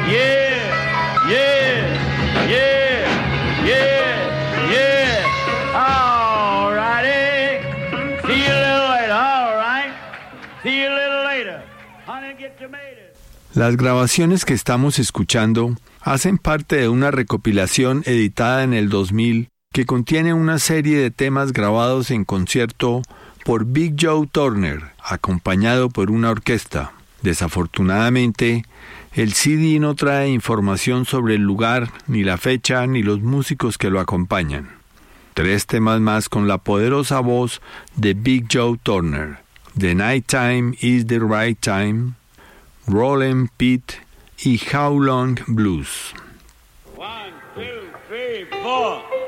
Yeah, yeah, yeah, yeah, yeah. All righty. See you a little later, all right. See you a little later. Honey, get tomatoes. Las grabaciones que estamos escuchando hacen parte de una recopilación editada en el 2000 que contiene una serie de temas grabados en concierto por Big Joe Turner, acompañado por una orquesta. Desafortunadamente, el CD no trae información sobre el lugar, ni la fecha, ni los músicos que lo acompañan. 3 temas más con la poderosa voz de Big Joe Turner: The Nighttime is the Right Time, Rollin' Pete y How Long Blues. 1, 2, 3, 4.